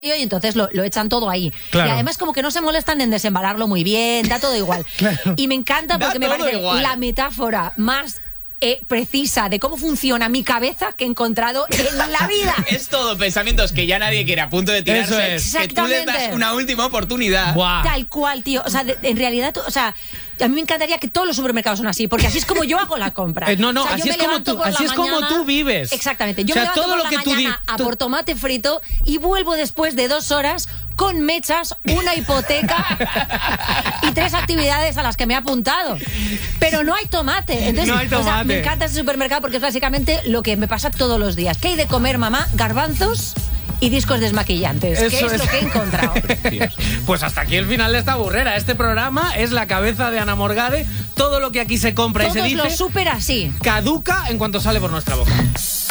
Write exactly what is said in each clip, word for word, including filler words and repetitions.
y entonces lo, lo echan todo ahí. Claro. Y además como que no se molestan en desembalarlo muy bien, da todo igual. Claro. Y me encanta porque Da me todo parece igual. la metáfora más eh, precisa de cómo funciona mi cabeza que he encontrado en la vida. Es todo pensamientos que ya nadie quiere, a punto de tirarse. Eso es. Que tú les das Exactamente. una última oportunidad. Buah. Tal cual, tío. O sea, de- en realidad, o sea, a mí me encantaría que todos los supermercados son así, porque así es como yo hago la compra. Eh, no, no, O sea, yo así me es como levanto tú- por la así es como mañana- tú vives. Exactamente. Yo O sea, me levanto todo por lo la que tú di- mañana a tú- por tomate frito y vuelvo después de dos horas con mechas, una hipoteca y tres actividades a las que me he apuntado. Pero no hay tomate. Entonces, No hay o sea, tomate. me encanta ese supermercado porque es básicamente lo que me pasa todos los días. ¿Qué hay de comer, mamá? Garbanzos y discos desmaquillantes. ¿Qué Eso es, es. lo que he encontrado? Pues hasta aquí el final de esta burrera. Este programa es la cabeza de Ana Morgade. Todo lo que aquí se compra y se Todos dice los súper así. caduca en cuanto sale por nuestra boca.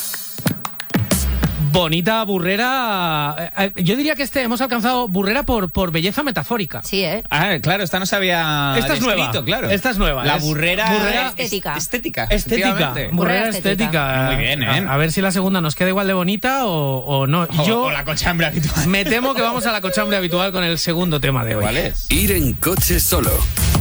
Bonita burrera. Eh, eh, Yo diría que este hemos alcanzado burrera por, por belleza metafórica. Sí, ¿eh? Ah, claro, esta no se había Esta es nueva. descrito, claro. Esta es nueva. La Es burrera, burrera estética. es- Estética. Estética, efectivamente. burrera Burrera estética. estética. Muy bien, ¿eh? A, a ver si la segunda nos queda igual de bonita o, o no. O, Yo o la cochambre habitual. me temo que vamos a la cochambre habitual con el segundo tema de hoy. ¿Cuál es? Ir en coche solo.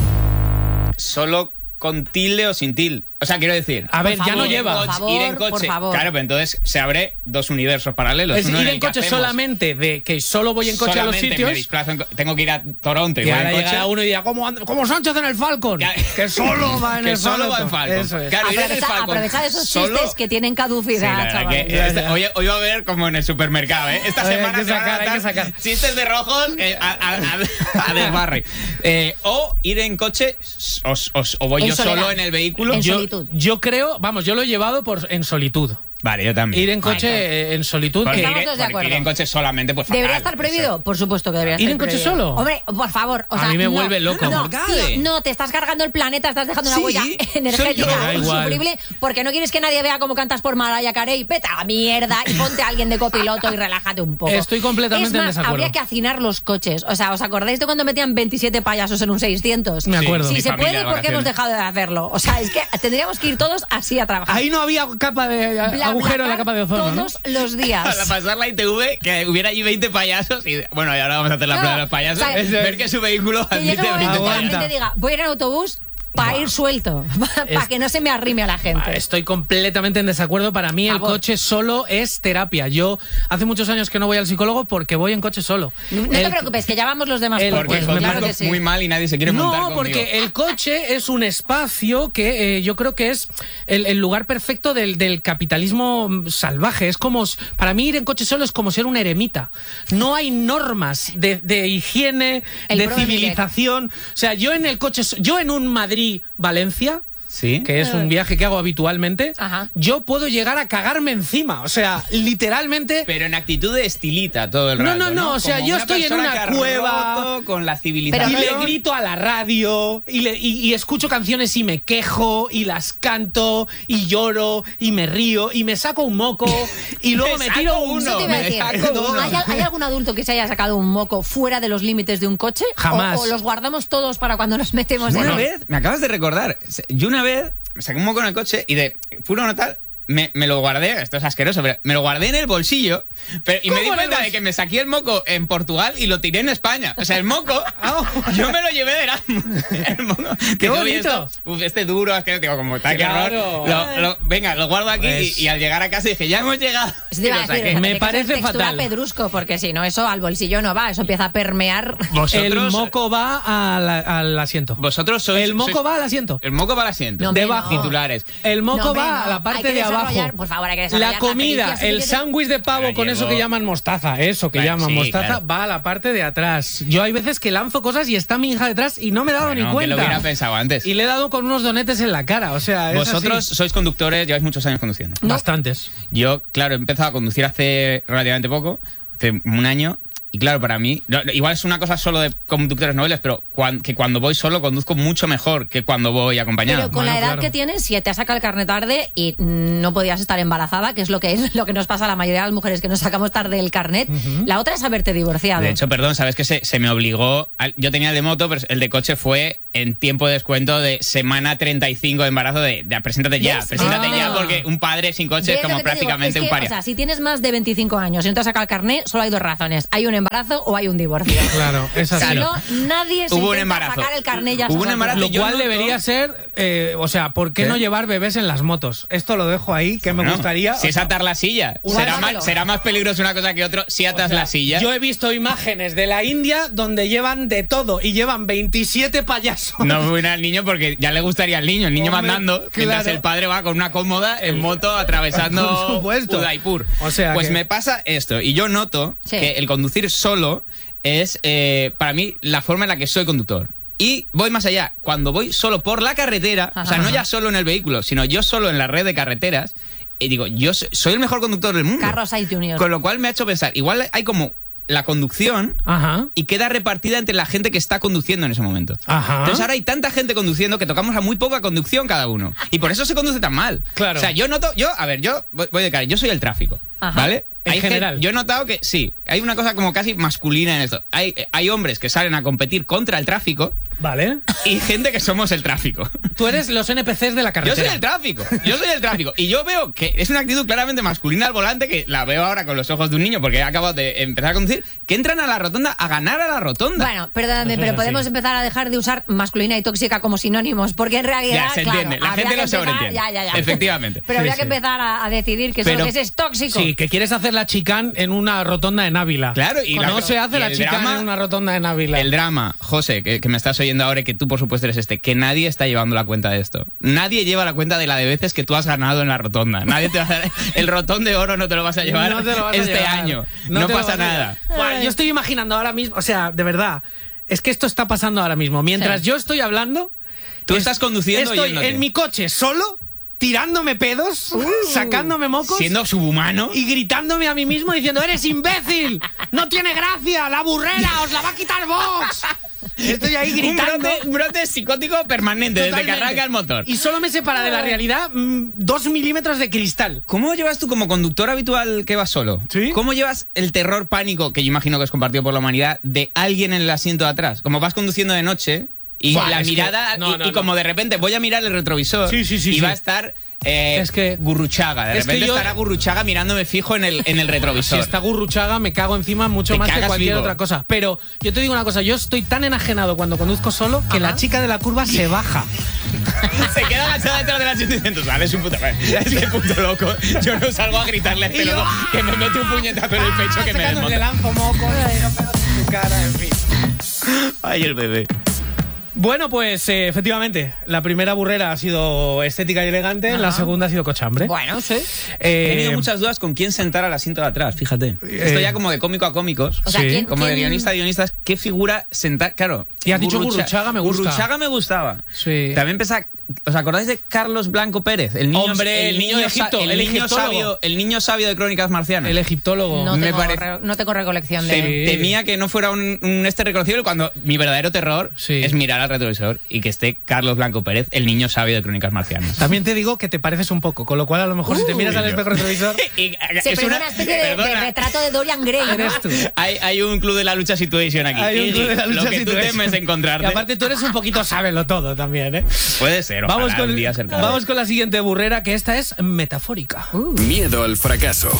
Solo con tilde o sin tilde. O sea, quiero decir. A ver, Por ya no favor, ir en lleva. por coche- favor, ir en por coche. favor. Claro, pero entonces se abre dos universos paralelos. Es Uno ir el en que coche hacemos. solamente de que solo voy en coche a los Solamente sitios. me desplazo en co- tengo que ir a Toronto y Y voy ahora en coche. llegará uno y dirá, como, And- como Sánchez en el Falcon. Ya- Que solo va en que el solo Falcon. va en Falcon. Eso es. Claro, ir en el Aprovecha, Falcon aprovecha esos solo- chistes que tienen Sí, caducidad, la verdad chaval. que Ya, este- ya. hoy, hoy va a haber como en el supermercado, ¿eh? Esta Hay semana que se van a sacar, hay dar que sacar. chistes de rojos eh, a, a, a, a desbarre. Eh, o ir en coche o, o, o voy En yo soledad. solo en el vehículo. En Yo, solitud. yo creo, vamos, yo lo he llevado por, en solitud. Vale, yo también. Ir en coche Vale, eh, en solitud. porque Que, Estamos ir, todos de porque ir acuerdo. en coche solamente, pues ¿Debería fatal. estar prohibido? Por supuesto que debería ¿Ir estar en coche prohibido. solo? Hombre, por favor. O A sea, mí me no, vuelve loco. No, Morgade. tío, no, te estás cargando el planeta, estás dejando una Sí, huella soy yo. energética Da igual. insufrible porque no quieres que nadie vea cómo cantas por Mariah Carey. Vete a la mierda y ponte a alguien de copiloto y relájate un poco. Estoy completamente es más, en desacuerdo. habría que hacinar los coches. O sea, ¿os acordáis de cuando metían veintisiete payasos en un seiscientos? Me acuerdo. Si Mi se familia puede, de ¿por qué hemos vacaciones. dejado de hacerlo? O sea, es que tendríamos que ir todos así a trabajar. ahí no había capa de Bla, agujero en la blacar capa de ozono, ¿no? todos los Para días. pasar la I T V, que hubiera allí veinte payasos y bueno, y ahora vamos a hacer la Claro, prueba de los payasos. o sea, ver que su vehículo Que llegue admite un momento veinte que la Aguanta. gente diga, voy a ir en autobús para ir suelto, para que no se me arrime a la gente. Ah, Estoy completamente en desacuerdo. Para mí el Favor. coche solo es terapia. Yo hace muchos años que no voy al psicólogo porque voy en coche solo. No te El- preocupes, que ya vamos los demás. el- por Porque Pues pues, me claro conduzco que sí. muy mal y nadie se quiere montar No, conmigo. porque el coche es un espacio que eh, yo creo que es el, el lugar perfecto del, del capitalismo mm, salvaje. Es como, s- para mí ir en coche solo es como ser un eremita. No hay normas de, de higiene, El de pro de civilización. O sea, yo en el coche, so- yo en un Madrid-Valencia, ¿Sí? que es un viaje que hago habitualmente, Ajá. yo puedo llegar a cagarme encima. O sea, literalmente... Pero en actitud de estilita todo el No, rato. no, no, o sea, Como yo una estoy en persona una que ha cueva. roto con la Y civilización. Pero- le grito a la radio y, le- y- y escucho canciones y me quejo y las canto y lloro y me río y me saco un moco y luego Me me tiro saco uno. uno. Eso te iba a me decir. saco uno. ¿Hay, ¿Hay algún adulto que se haya sacado un moco fuera de los límites de un coche? Jamás. ¿O, o los guardamos todos para cuando nos metemos Una en él? vez, me acabas de recordar, yo una vez me saqué un moco en el coche y de puro notar me, me lo guardé, esto es asqueroso, pero me lo guardé en el bolsillo pero, y me di ¿Cómo en el cuenta de bolsillo? que me saqué el moco en Portugal y lo tiré en España. O sea, el moco, yo me lo llevé de Erasmus. El moco. ¡Qué Digo, "Oye, bonito! esto, uf, este duro, es que digo, como está, qué Claro. horror. Lo- lo- venga, lo guardo aquí Pues- y, y al llegar a casa dije, ya hemos llegado. Eso te iba Y a lo decir, saqué. o sea, Me tiene que ser parece textura fatal. pedrusco, porque si no, eso al bolsillo no va, eso empieza a permear. El Vosotros, moco va a la- al asiento. vosotros sois... El moco sois- va al asiento. El moco va al asiento. No, hombre, Debajo. no. Titulares. El moco No, hombre, va no. a la Hay parte que de abajo. desarrollar, por favor, hay que desarrollar La la comida, pericia el suficiente. sándwich de pavo con Gallego. eso que llaman mostaza, eso que Claro, llaman sí, mostaza, claro. va a la parte de atrás. Yo hay veces que lanzo cosas y está mi hija detrás y no me he dado Bueno, ni que cuenta. lo hubiera pensado antes. Y le he dado con unos donetes en la cara, o sea, es Vosotros así. sois conductores, lleváis muchos años conduciendo. Bastantes. Yo, claro, he empezado a conducir hace relativamente poco, hace un año, y claro, para mí, no, igual es una cosa solo de conductores noveles, pero cuan- que cuando voy solo conduzco mucho mejor que cuando voy acompañado. Pero con Bueno, la edad claro. que tienes, si te has sacado el carnet tarde y no podías estar embarazada, que es lo que es lo que nos pasa a la mayoría de las mujeres que nos sacamos tarde el carnet, la otra es haberte divorciado. De hecho, perdón, sabes que se, se me obligó. al- yo tenía el de moto, pero el de coche fue en tiempo de descuento de semana treinta y cinco de embarazo de, de preséntate ya, ¿Ves? preséntate Ah. ya, porque un padre sin coche es ¿Ves lo como que te digo? prácticamente Es que, un paria. O sea, si tienes más de veinticinco años y no te has sacado el carnet, solo hay dos razones. Hay un embarazo o hay un divorcio. Claro, es así. Si Claro. no, nadie se Hubo un intenta embarazo. sacar el carnet ya. a Hubo esas un embarazo. alturas. Lo yo cual noto- debería ser, eh, o sea, ¿por qué ¿Qué? no llevar bebés en las motos? Esto lo dejo ahí, que me Bueno, gustaría. Si es atar la silla, Un será árbol. más, será más peligroso una cosa que otro si atas O sea, la silla. Yo he visto imágenes de la India donde llevan de todo y llevan veintisiete payasos. No fuera al niño porque ya le gustaría al niño, el niño Hombre, mandando, mientras claro. el padre va con una cómoda en moto atravesando Por supuesto. Udaipur. O sea pues que- me pasa esto, y yo noto Sí. que el conducir solo es, eh, para mí, la forma en la que soy conductor. Y voy más allá, cuando voy solo por la carretera, o sea, Ajá. no ya solo en el vehículo, sino yo solo en la red de carreteras, y digo, yo so- soy el mejor conductor del mundo. Carlos Sainz junior Con lo cual me ha hecho pensar, igual hay como la conducción Ajá. y queda repartida entre la gente que está conduciendo en ese momento. Ajá. Entonces ahora hay tanta gente conduciendo que tocamos a muy poca conducción cada uno. Y por eso se conduce tan mal. Claro. O sea, yo noto, yo, a ver, yo voy voy de cara, yo soy el tráfico. Ajá. ¿Vale? En Hay gen- general. yo he notado que sí, hay una cosa como casi masculina en esto. Hay, hay hombres que salen a competir contra el tráfico Vale. y gente que somos el tráfico. Tú eres los N P Cs de la Yo carretera. soy el tráfico, yo soy el tráfico. Y yo veo que es una actitud claramente masculina al volante, que la veo ahora con los ojos de un niño porque he acabado de empezar a conducir, que entran a la rotonda a ganar a la rotonda. Bueno, perdóname, Eso pero es podemos así. empezar a dejar de usar masculina y tóxica como sinónimos, porque en realidad, Ya, se claro, entiende, la habría gente que lo empezar- sobreentiende. Ya, ya, ya. Efectivamente. Pero Sí, habría sí. que empezar a, a decidir que Pero- solo que ese es tóxico. Sí, que quieres hacer la chicán en una rotonda en Ávila. Claro, y no la- se hace y la el chicán drama- en una rotonda en Ávila. El drama, José, que, que me estás oyendo ahora y que tú por supuesto eres este, que nadie está llevando la cuenta de esto. Nadie lleva la cuenta de la de veces que tú has ganado en la rotonda. Nadie te va a dar el rotón de oro, no te lo vas a llevar No te lo vas a este llevar. año. No, te lo pasa vas a nada. llevar. Buah, yo estoy imaginando ahora mismo, o sea, de verdad, es que esto está pasando ahora mismo. Mientras Sí. yo estoy hablando, Tú es- estás conduciendo estoy yéndote. en mi coche solo, tirándome pedos, sacándome mocos. Siendo subhumano. Y gritándome a mí mismo diciendo, eres imbécil, no tiene gracia, la burrera, os la va a quitar Vox. Estoy ahí un gritando. brote, un brote psicótico permanente desde que Totalmente. arranca el motor. Y solo me separa de la realidad mm, dos milímetros de cristal. ¿Cómo llevas tú como conductor habitual que vas solo? ¿Sí? ¿Cómo llevas el terror pánico, que yo imagino que es compartido por la humanidad, de alguien en el asiento de atrás? Como vas conduciendo de noche y Buah, la es que- mirada, no, y, no, y no. como de repente voy a mirar el retrovisor Sí, sí, sí, y sí. va a estar eh, Es que- Gurruchaga. De es que repente yo- estará Gurruchaga mirándome fijo en el, en el Si retrovisor. está Gurruchaga, me cago encima mucho Te más que cagas cualquier vivo. otra cosa. Pero yo te digo una cosa, yo estoy tan enajenado cuando conduzco solo que la chica de la curva se baja. Se queda agachada detrás del asiento diciendo, ¿sabes? Un puto... Es que puto loco. Yo no salgo a gritarle a este Y yo, loco que me mete un puñetazo en el pecho que me Sacando, le desmonta. lanzo moco y no pego en su cara, en fin. Ay, el bebé. Bueno, pues eh, efectivamente, la primera burrera ha sido estética y elegante, la segunda ha sido cochambre. Bueno, sí. Eh, He tenido muchas dudas con quién sentar al asiento de atrás, fíjate. Esto ya como de cómico a cómicos. O sea, Sí. ¿quién- Como de quién- guionista a guionistas, ¿qué figura sentar? Claro. Y has dicho Gurruchaga, me gusta. Gurruchaga me gustaba. Sí. También pensaba, ¿os acordáis de Carlos Blanco Pérez? El niño, Hombre, el niño de sa- Egipto, el, el niño egiptólogo. sabio, el niño sabio de Crónicas Marcianas. El egiptólogo. No Me tengo, parece- re- no tengo recolección de... Tem- Sí. Temía que no fuera un, un este reconocible cuando mi verdadero terror Sí. es mirar al retrovisor y que esté Carlos Blanco Pérez, el niño sabio de Crónicas Marcianas. También te digo que te pareces un poco, con lo cual a lo mejor si te miras al yo. espejo retrovisor, Y, Se es parece una, especie de, de perdona, retrato de Dorian Gray, ¿no? eres tú. Hay, hay un club de la lucha situation aquí. Hay un Iggy, club de la lucha lo que tú situation. temes encontrarte. Y aparte tú eres un poquito sábelo todo también, ¿eh? Puede ser, ojalá Vamos con, un día cercano. vamos con la siguiente burrera, que esta es metafórica. Miedo al fracaso.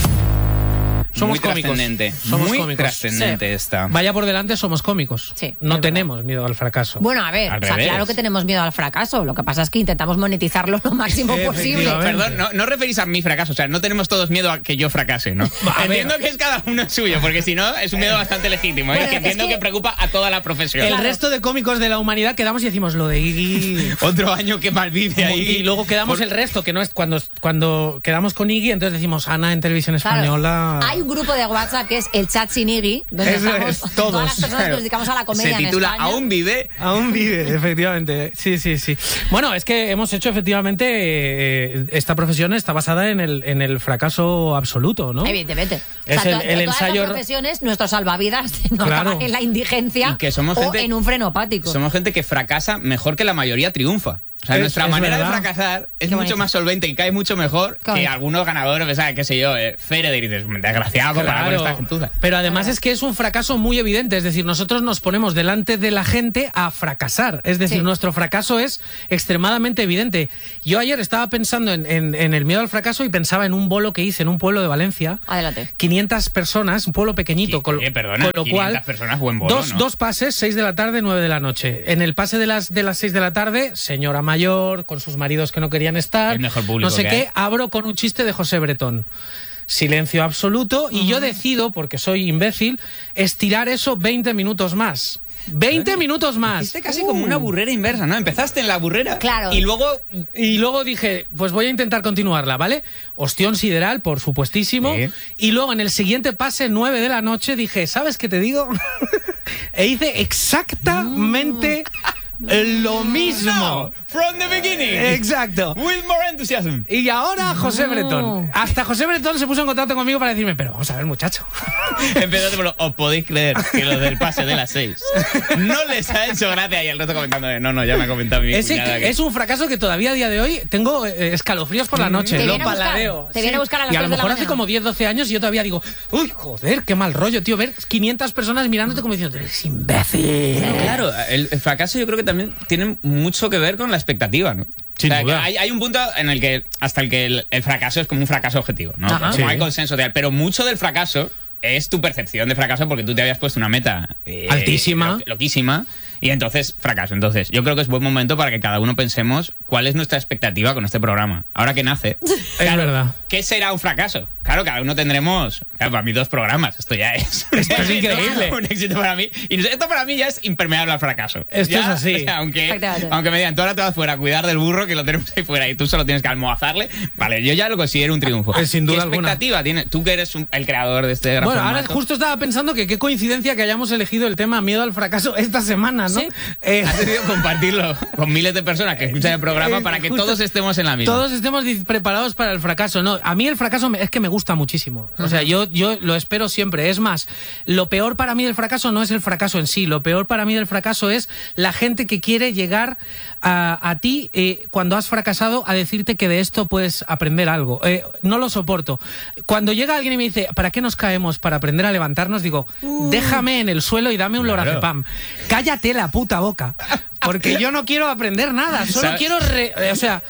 Somos Muy cómicos. trascendente. Somos muy cómicos. trascendente Sí. esta. Vaya por delante, somos cómicos. Sí, no es tenemos miedo al fracaso. Bueno, a ver, Al o sea, revés. claro que tenemos miedo al fracaso. Lo que pasa es que intentamos monetizarlo lo máximo posible. Efectivamente. Perdón, no, no referís a mi fracaso, o sea, no tenemos todos miedo a que yo fracase, ¿no? A ver. Entiendo que es cada uno suyo, porque si no, es un miedo bastante legítimo, ¿eh? Bueno, que es entiendo que- que... preocupa a toda la profesión. El Claro. resto de cómicos de la humanidad quedamos y decimos lo de Iggy. Otro año que malvive ahí. Y luego quedamos Por- el resto, que no es cuando, cuando quedamos con Iggy, entonces decimos Ana en televisión Claro. española. Hay un grupo de WhatsApp que es el chat sin Iggy, donde Eso estamos es, todas todos. las personas que nos dedicamos a la comedia Se en titula España. ¿Aún vive? Aún vive, efectivamente. Sí, sí, sí. Bueno, es que hemos hecho efectivamente. eh, esta profesión está basada en el, en el fracaso absoluto, ¿no? Evidentemente. Es o sea, el- to- el todas ensayo- las profesiones, nuestro salvavidas no Claro. acaba en la indigencia Y que somos o gente- en un frenopático. Somos gente que fracasa mejor que la mayoría triunfa. O sea, Es- nuestra es manera verdad. de fracasar es Qué mucho bonito. más solvente y cae mucho mejor Qué que bonito. algunos ganadores, o sea, qué sé yo, eh, Federer, y dices, desgraciado comparado con esta gentuza. Pero además es que es un fracaso muy evidente, es decir, nosotros nos ponemos delante de la gente a fracasar, es decir, Sí. nuestro fracaso es extremadamente evidente. Yo ayer estaba pensando en, en- en el miedo al fracaso y pensaba en un bolo que hice en un pueblo de Valencia. Adelante. quinientas personas, un pueblo pequeñito, Sí, con, oye, perdona, con lo cual quinientas personas, buen bolo, dos, ¿no? dos pases, seis de la tarde, nueve de la noche. En el pase de las de las seis de la tarde, señora mayor con sus maridos que no querían estar, El mejor público no sé que qué, hay. abro con un chiste de José Bretón. Silencio absoluto y yo decido, porque soy imbécil, estirar eso veinte minutos más. veinte minutos más. Hiciste casi como una burrera inversa, ¿no? Empezaste en la burrera Claro. y luego... Y luego dije, pues voy a intentar continuarla, ¿vale? Ostión sideral, por supuestísimo. Sí. Y luego en el siguiente pase, nueve de la noche, dije, ¿sabes qué te digo? E hice exactamente lo mismo. No, from the beginning. Exacto. With more enthusiasm. Y ahora José No. Bretón. Hasta José Bretón se puso en contacto conmigo para decirme, pero vamos a ver, muchacho. Empezaste por lo, os podéis creer que lo del pase de las seis no les ha hecho gracia y el resto comentando, no, no, ya me ha comentado mi Ese cuñada que- que- es un fracaso que todavía a día de hoy tengo eh, escalofríos por la noche. Te Lo viene a buscar, paladeo. te viene a buscar a las Y a lo tres de la mejor hace mañana. como diez, doce años y yo todavía digo, uy, joder, qué mal rollo, tío. Ver quinientas personas mirándote como diciendo, eres imbécil. Claro, el, el fracaso yo creo que también tiene mucho que ver con la expectativa, ¿no? Sin o sea, duda. que hay, hay un punto en el que hasta el que el, el fracaso es como un fracaso objetivo, ¿no? Ajá. Como Sí. hay consenso real, pero mucho del fracaso es tu percepción de fracaso porque tú te habías puesto una meta eh, Altísima. lo- loquísima y entonces fracaso. Entonces, yo creo que es buen momento para que cada uno pensemos cuál es nuestra expectativa con este programa. Ahora que nace, Es verdad. ¿qué será un fracaso? Claro, cada uno tendremos, claro, para mí dos programas, esto ya es, Esto es increíble. un éxito para mí. Y esto para mí ya es impermeable al fracaso. Esto Ya, es así. o sea, aunque, Exactamente. aunque me digan, tú ahora te vas fuera a cuidar del burro que lo tenemos ahí fuera y tú solo tienes que almohazarle, vale, yo ya lo considero un triunfo. Eh, sin duda ¿Qué alguna. expectativa tienes? Tú que eres un- el creador de este gran Bueno, ahora formato. justo estaba pensando que qué coincidencia que hayamos elegido el tema miedo al fracaso esta semana, ¿no? Sí. Eh, Has decidido compartirlo con miles de personas que escuchan el programa Eh, para que justo- todos estemos en la misma. Todos estemos di- preparados para el fracaso. No, a mí el fracaso me- es que me gusta muchísimo. O sea, yo, yo lo espero siempre. Es más, lo peor para mí del fracaso no es el fracaso en sí. Lo peor para mí del fracaso es la gente que quiere llegar a, a ti eh, cuando has fracasado a decirte que de esto puedes aprender algo. Eh, no lo soporto. Cuando llega alguien y me dice, ¿para qué nos caemos? Para aprender a levantarnos, digo, déjame en el suelo y dame un Claro. lorazepam. Cállate la puta boca. Porque yo no quiero aprender nada. Solo ¿Sabes? quiero, re- o sea,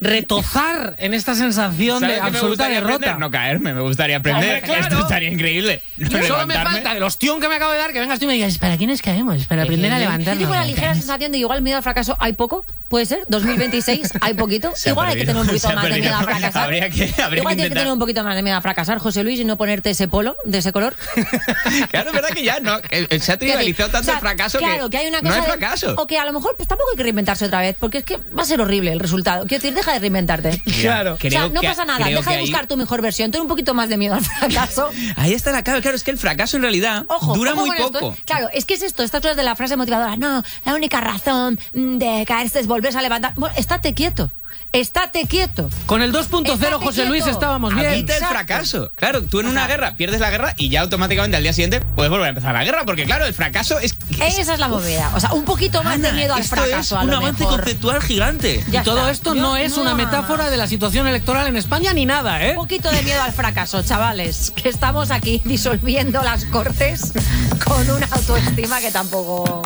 retozar en esta sensación ¿Sabes de qué me absoluta gustaría derrota. aprender? No caerme, me gustaría aprender. Hombre, claro. Esto estaría increíble. No Solo me levantarme. falta el ostión que me acabo de dar, que vengas tú y me digas, ¿para quién nos caemos? Para aprender a Yo levantarnos. tengo la ligera sensación de que igual miedo al fracaso hay poco, puede ser, dos mil veintiséis hay poquito. Se ha Igual hay que perdido, tener un poquito se ha más de perdido. miedo a fracasar. Habría que- habría que igual tienes que intentar. tener un poquito más de miedo a fracasar, José Luis, y no ponerte ese polo de ese color. Claro, es verdad que ya no. que Se ha trivializado tanto O sea, el fracaso claro, que, hay una cosa no es de- fracaso. o que a lo mejor pues tampoco hay que reinventarse otra vez, porque es que va a ser horrible el resultado. Quiero decir, deja de reinventarte. Claro. O sea, Creo no que- pasa nada, creo deja que de ahí- buscar tu mejor versión, ten un poquito más de miedo al fracaso. Ahí está la clave. Claro, es que el fracaso en realidad Ojo, dura ojo muy con esto, poco. ¿eh? Claro, es que es esto, estas cosas de la frase motivadora. No, la única razón mm, de caerse es volverse a levantar. Bueno, estate quieto. Estate quieto. Con el dos punto cero, Estate José Luis, quieto. estábamos bien. Evita el Exacto. fracaso. Claro, tú en O una sea- guerra pierdes la guerra y ya automáticamente al día siguiente puedes volver a empezar la guerra. Porque claro, el fracaso es. Esa es la movida. O sea, un poquito más de Ana, miedo al esto fracaso. es a un lo avance mejor. conceptual gigante. Ya Y todo está. esto Yo no es una no, metáfora mamá. de la situación electoral en España ni nada, ¿eh? Un poquito de miedo al fracaso, chavales. Que estamos aquí disolviendo las cortes con una autoestima que tampoco.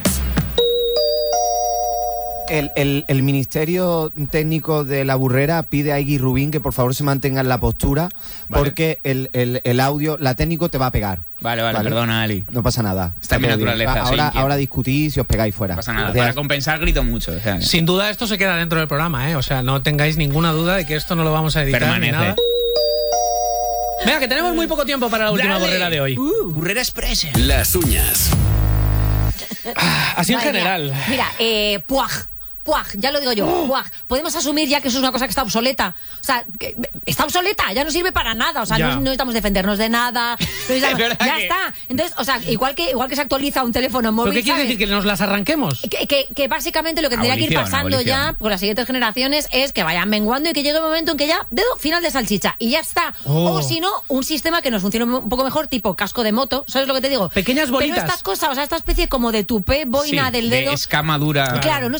El, el- el Ministerio Técnico de la Burrera pide a Iggy Rubín que por favor se mantenga en la postura, Vale. porque el, el- el audio, la técnico te va a pegar. Vale, vale, perdona, Ali. No pasa nada. Está en mi todo bien. naturaleza, soy Ahora, inquieto. ahora discutís y os pegáis fuera. No pasa nada. Gracias. Para compensar grito mucho. O sea, que- Sin duda esto se queda dentro del programa, ¿eh? O sea, no tengáis ninguna duda de que esto no lo vamos a editar Permanece. ni nada. Venga, que tenemos muy poco tiempo para la última Dale. borrera de hoy. Burrera Express. Las uñas. Así en Madre mía. general. Mira, eh, puaj. Puaj, ya lo digo yo, puaj. Podemos asumir ya que eso es una cosa que está obsoleta. O sea, que está obsoleta, ya no sirve para nada. O sea, Ya. no, no necesitamos defendernos de nada. no necesitamos- Es verdad ya que- está. Entonces, o sea, igual que, igual que se actualiza un teléfono ¿Pero móvil. qué quiere ¿sabes? decir? ¿Que nos las arranquemos? Que, que- que básicamente lo que tendría que ir Abolición, pasando abolición. ya por las siguientes generaciones es que vayan menguando y que llegue un momento en que ya, dedo final de salchicha y ya está. Oh. O si no, un sistema que nos funcione un poco mejor, tipo casco de moto, ¿sabes lo que te digo? Pequeñas bolitas. Pero estas cosas, o sea, esta especie como de tupé, boina Sí, del de dedo. escama dura. Claro, no sirve para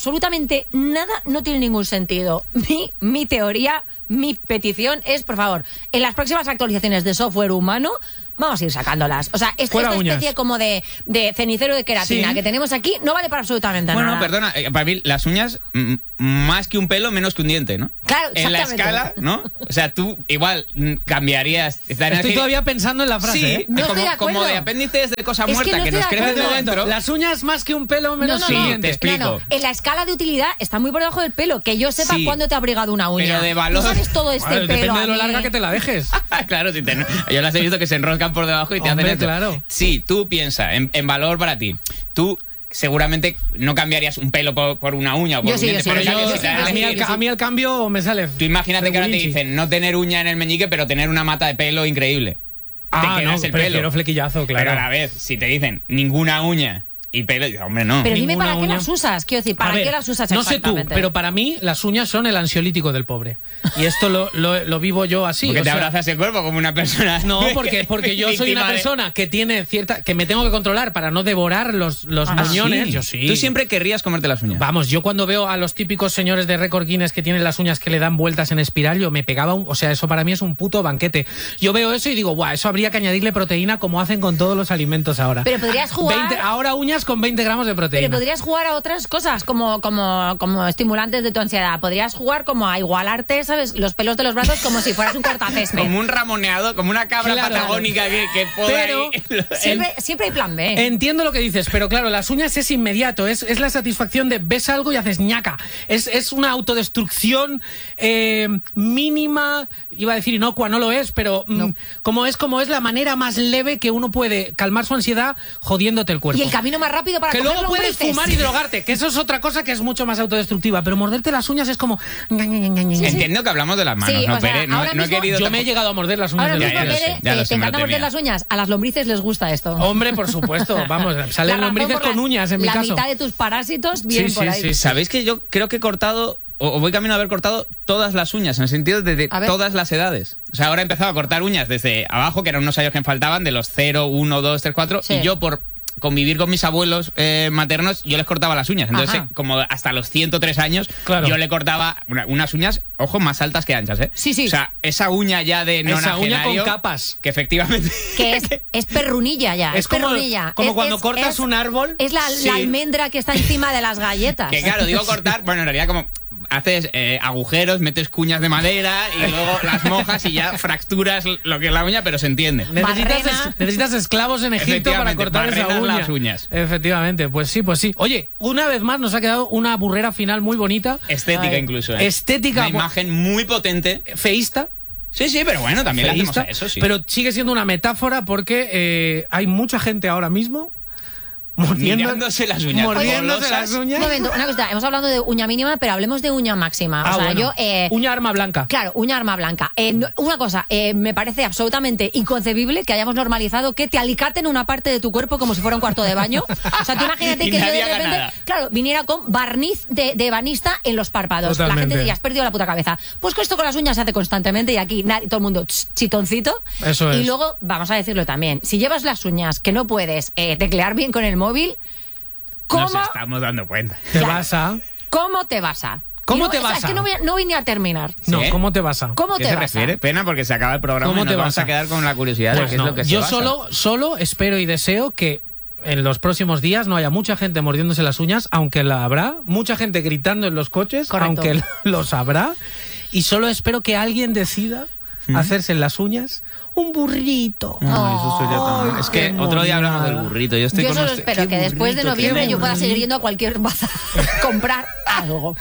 absolutamente nada no tiene ningún sentido. Mi, mi teoría, mi petición es, por favor, en las próximas actualizaciones de software humano, vamos a ir sacándolas. O sea, esta, Fuera esta especie uñas. como de, de cenicero de queratina Sí. que tenemos aquí no vale para absolutamente Bueno, nada. perdona, eh, para mí las uñas, mm, más que un pelo, menos que un diente, ¿no? Claro, En la exactamente. escala, ¿no? O sea, tú igual mm, cambiarías... Estoy todavía pensando en la frase. Sí, ¿eh? No estoy como, de acuerdo. como de apéndices de cosa Es que muerta no que, estoy nos de crecen de acuerdo. dentro. Las uñas más que un pelo, No, menos no, que un no. diente. Te explico. No, no. En la escala de utilidad está muy por debajo del pelo. Que yo sepa Sí. cuándo te ha abrigado una uña. Pero de valor- ¿Tú sabes todo este Vale, pelo depende de lo a mí? larga que te la dejes. Claro, si te- yo las he visto que se enroscan por debajo y te Hombre, hacen esto. claro. Sí, tú piensa en, en valor para ti. Tú seguramente no cambiarías un pelo por, por una uña o por Yo un sí, yo diente, sí, pero yo en sí, cambio, yo si sí, te yo das a, sí, mí a el, elegir- ca- a mí el cambio me sale. Tú imagínate que ahora te regulinchi. dicen no tener uña en el meñique, pero tener una mata de pelo increíble. Ah, te quedas no, el prefiero pelo. flequillazo, claro. Pero a la vez, si te dicen ninguna uña y pelo, digo, hombre, no. Pero dime Ninguna para qué uña. las usas. Quiero decir, ¿para A ver, qué las usas no sé tú, exactamente? pero para mí las uñas son el ansiolítico del pobre. Y esto lo, lo- lo vivo yo así. porque o te sea, abrazas el cuerpo como una persona. No, porque, porque yo soy víctima una de- persona que tiene cierta. Que me tengo que controlar para no devorar los, los Ah, muñones. sí. Yo sí. Tú siempre querrías comerte las uñas. Vamos, yo cuando veo a los típicos señores de récord Guinness que tienen las uñas que le dan vueltas en espiral, yo me pegaba un, o sea, eso para mí es un puto banquete. Yo veo eso y digo, guau, eso habría que añadirle proteína como hacen con todos los alimentos ahora. Pero podrías jugar- veinte ahora uñas con veinte gramos de proteína. Pero podrías jugar a otras cosas como, como, como estimulantes de tu ansiedad. Podrías jugar como a igualarte, ¿sabes? Los pelos de los brazos como si fueras un cortacésped. Como un ramoneado, como una cabra Claro. patagónica que, que poda Pero- ahí. Siempre, siempre hay plan B. Entiendo lo que dices, pero claro, las uñas es inmediato, es, es la satisfacción de ves algo y haces ñaca. Es, es una autodestrucción eh, mínima, iba a decir inocua, no lo es, pero mm, como es como es la manera más leve que uno puede calmar su ansiedad jodiéndote el cuerpo. Y el camino más rápido para que coger luego puedes lombrices. fumar y drogarte, que eso es otra cosa que es mucho más autodestructiva, pero morderte las uñas es como... Entiendo que hablamos de las manos, Sí, no, o sea, Pere, no, ahora no he mismo- querido... Yo me he llegado a morder las uñas Ahora de mismo, ya los lo pies. Pere, sé, ya lo eh, sé, te me lo encanta morder temía. las uñas. A las lombrices les gusta esto. Hombre, por supuesto, vamos, salen La razón lombrices por con la- uñas en mi la caso. mitad de tus parásitos, bien Sí, por sí, ahí. sí. ¿Sabéis que yo creo que he cortado, o o voy camino a haber cortado todas las uñas, en el sentido de, de A ver. todas las edades? O sea, ahora he empezado a cortar uñas desde abajo, que eran unos años que me faltaban, de los cero, uno, dos, tres, cuatro, Sí. y yo por convivir con mis abuelos eh, maternos, yo les cortaba las uñas. Entonces, Ajá. eh, como hasta los ciento tres años, Claro. yo le cortaba una- unas uñas, ojo, más altas que anchas, ¿eh? Sí, sí. O sea, esa uña ya de Esa uña nonagenario, con capas. que efectivamente... Que es, es perrunilla ya. Es, Es como- perrunilla. como Es- cuando es- cortas es- un árbol. Es la, Sí. la almendra que está encima de las galletas. Que claro, digo cortar, bueno, en realidad como haces eh, agujeros, metes cuñas de madera y luego las mojas y ya fracturas lo que es la uña, pero se entiende. Necesitas, Barrena. es- necesitas esclavos en Egipto para Efectivamente, cortar esa barrenas uña. las uñas. Efectivamente, pues sí, pues sí. Oye, una vez más nos ha quedado una burrera final muy bonita, Estética Ay. incluso. ¿eh? Estética, Una bu- imagen muy potente. feísta. Sí, sí, pero bueno, también le hacemos feísta, a eso, sí. pero sigue siendo una metáfora porque eh, hay mucha gente ahora mismo mordiendo, Mirándose las uñas. mordiéndose golosas. las uñas. Un momento, una cosa, hemos hablado de uña mínima, pero hablemos de uña máxima. O Ah, sea, bueno. yo. eh, Uña arma blanca. Claro, uña arma blanca. Eh, no- una cosa, eh, me parece absolutamente inconcebible que hayamos normalizado que te alicaten una parte de tu cuerpo como si fuera un cuarto de baño. O sea, tú imagínate Y que yo nadie de haga repente, nada. claro, viniera con barniz de, de ebanista en los párpados. La Totalmente. gente diría, has perdido la puta cabeza. Pues con esto con las uñas se hace constantemente y aquí nadie- todo el mundo ch, chitoncito. Eso Y es. luego, vamos a decirlo también, si llevas las uñas que no puedes eh, teclear bien con el móvil, ¿cómo, Nos estamos dando cuenta. Te Claro. vas a... ¿cómo te vas a? ¿Cómo Y no- te o sea, vas Es que a? no voy a, no voy ni a terminar. No, ¿Sí? ¿cómo te vas a? ¿Cómo ¿Qué te se vas a? refiere? Pena porque se acaba el programa ¿Cómo y nos te vamos vas a? a quedar con la curiosidad de Pues qué no, es lo que se yo basa. solo, solo espero y deseo que en los próximos días no haya mucha gente mordiéndose las uñas, aunque la habrá, mucha gente gritando en los coches, Correcto. aunque los habrá, y solo espero que alguien decida hacerse en las uñas un burrito. No, eso sería tan- Ay, Es que qué otro día hablamos monada. del burrito. Yo estoy Yo con solo usted- espero qué que después de burrito, qué noviembre yo pueda burrito. seguir yendo a cualquier bazar a comprar algo.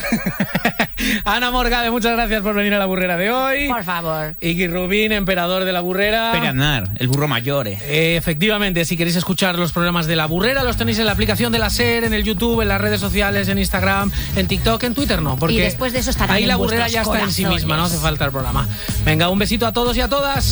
Ana Morgade, muchas gracias por venir a la burrera de hoy. Por favor. Iki Rubín, emperador de la burrera. Pere Aznar, el burro mayor. eh. Eh, efectivamente, si queréis escuchar los programas de La Burrera, los tenéis en la aplicación de la SER, en el YouTube, en las redes sociales, en Instagram, en TikTok, en Twitter no. Porque Y después de eso estarán ahí en La Burrera vuestros ya está en sí corazones. misma, no hace falta el programa. Venga, un besito a todos y a todas.